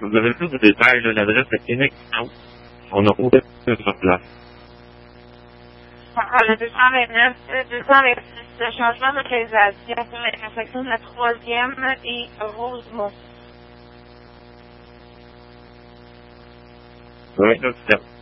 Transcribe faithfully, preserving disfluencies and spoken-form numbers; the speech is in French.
vous avez plus de détails, là, l'adresse est inexistante. On n'a aucun sur place. Ah, le deux cent vingt-neuf, deux cent vingt-six, le changement de localisation sur l'intersection de la troisième et Rosemont. Oui, là, c'est